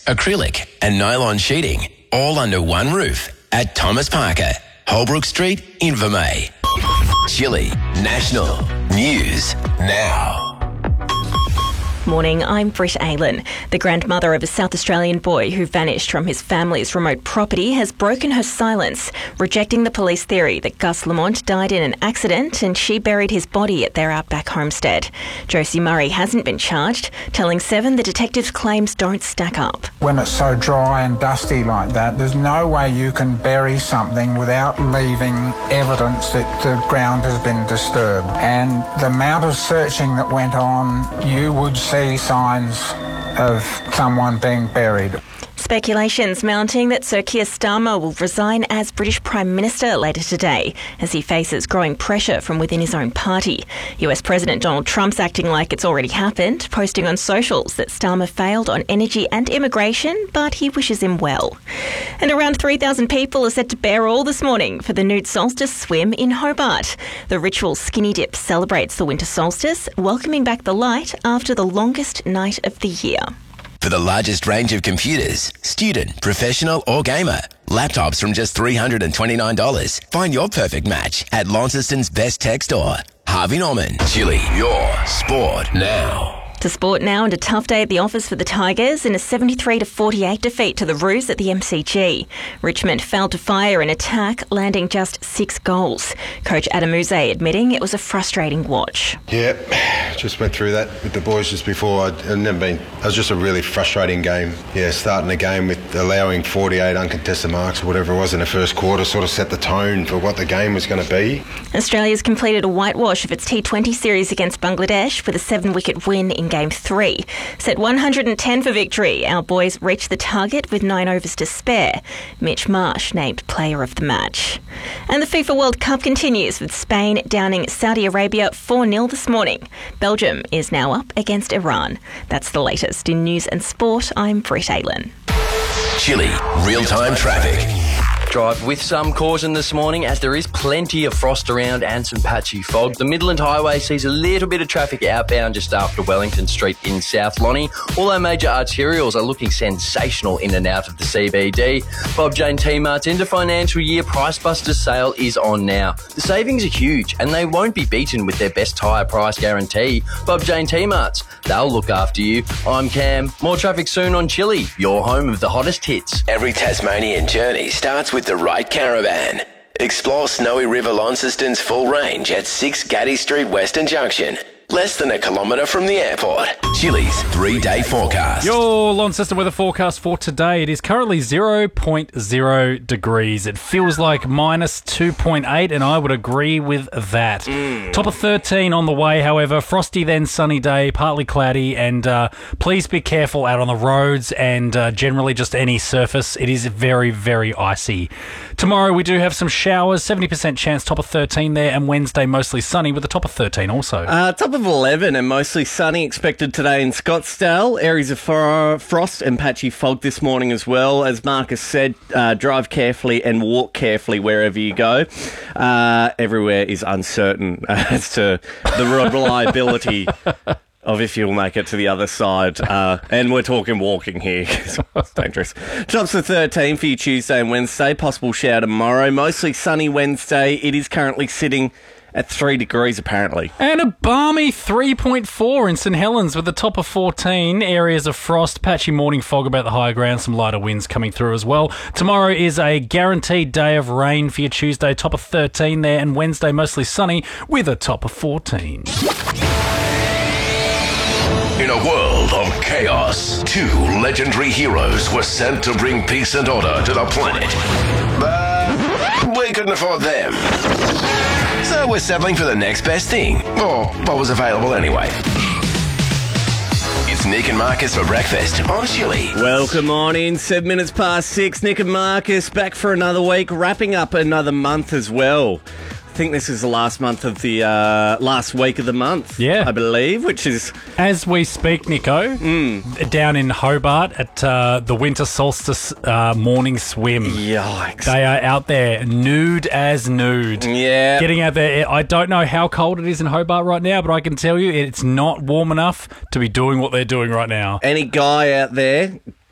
acrylic and nylon sheeting, all under one roof at Thomas Parker, Holbrook Street, Invermay. Chili National News Now. Morning, I'm Britt Aylan. The grandmother of a South Australian boy who vanished from his family's remote property has broken her silence, rejecting the police theory that Gus Lamont died in an accident and she buried his body at their outback homestead. Josie Murray hasn't been charged, telling Seven the detective's claims don't stack up. When it's so dry and dusty like that, there's no way you can bury something without leaving evidence that the ground has been disturbed. And the amount of searching that went on, you would see signs of someone being buried. Speculations mounting that Sir Keir Starmer will resign as British Prime Minister later today as he faces growing pressure from within his own party. US President Donald Trump's acting like it's already happened, posting on socials that Starmer failed on energy and immigration, but he wishes him well. And around 3,000 people are set to bear all this morning for the nude solstice swim in Hobart. The ritual skinny dip celebrates the winter solstice, welcoming back the light after the longest night of the year. For the largest range of computers, student, professional or gamer, laptops from just $329. Find your perfect match at Launceston's best tech store. Harvey Norman, Chili, your sport now. To sport now, and a tough day at the office for the Tigers in a 73-48 defeat to the Roos at the MCG. Richmond failed to fire an attack, landing just 6 goals. Coach Adam Uze admitting it was a frustrating watch. Yeah, just went through that with the boys just before. It was just a really frustrating game. Yeah, starting the game with allowing 48 uncontested marks or whatever it was in the first quarter sort of set the tone for what the game was going to be. Australia's completed a whitewash of its T20 series against Bangladesh with a 7-wicket win in Game 3. Set 110 for victory, our boys reached the target with 9 overs to spare. Mitch Marsh named player of the match. And the FIFA World Cup continues with Spain downing Saudi Arabia 4-0 this morning. Belgium is now up against Iran. That's the latest in news and sport. I'm Britt Aylan. Chili real-time traffic. Drive with some caution this morning as there is plenty of frost around and some patchy fog. The Midland Highway sees a little bit of traffic outbound just after Wellington Street in South Lonnie. All our major arterials are looking sensational in and out of the CBD. Bob Jane T-Mart's end of financial year Price Busters sale is on now. The savings are huge and they won't be beaten with their best tyre price guarantee. Bob Jane T-Mart's, they'll look after you. I'm Cam. More traffic soon on Chili, your home of the hottest hits. Every Tasmanian journey starts with the right caravan. Explore Snowy River Launceston's full range at 6 Gaddy Street Western Junction. Less than a kilometre from the airport. Chili's 3-day forecast. Your Launceston weather forecast for today. It is currently 0.0 degrees. It feels like minus 2.8, and I would agree with that. Top of 13 on the way, however. Frosty, then sunny day, partly cloudy, and please be careful out on the roads and generally just any surface. It is very, very icy. Tomorrow we do have some showers, 70% chance, top of 13 there, and Wednesday mostly sunny with a top of 13 also. Top of 11 and mostly sunny expected today in Scottsdale. Areas of frost and patchy fog this morning as well. As Marcus said, drive carefully and walk carefully wherever you go. Everywhere is uncertain as to the reliability of if you'll make it to the other side. And we're talking walking here. It's dangerous. Tops of 13 for you Tuesday and Wednesday. Possible shower tomorrow. Mostly sunny Wednesday. It is currently sitting at 3 degrees, apparently. And a balmy 3.4 in St Helens with a top of 14. Areas of frost, patchy morning fog about the higher ground, some lighter winds coming through as well. Tomorrow is a guaranteed day of rain for your Tuesday, top of 13 there, and Wednesday mostly sunny with a top of 14. In a world of chaos, 2 legendary heroes were sent to bring peace and order to the planet. But we couldn't afford them. So we're settling for the next best thing, or what was available anyway. It's Nick and Marcus for breakfast on Chili. Welcome on in, 7 minutes past 6. Nick and Marcus back for another week, wrapping up another month as well. I think this is the last month of the last week of the month. Yeah, I believe, which is as we speak, Nico. Down in Hobart at the winter solstice morning swim. Yikes! They are out there nude as nude. Yeah, getting out there. I don't know how cold it is in Hobart right now, but I can tell you it's not warm enough to be doing what they're doing right now. Any guy out there,